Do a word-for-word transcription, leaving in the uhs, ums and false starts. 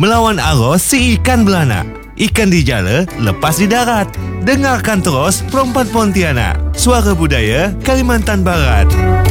Melawan arus si ikan belanak. Ikan di jala, lepas di darat. Dengarkan terus Perempuan Pontianak. Suara Budaya Kalimantan Barat.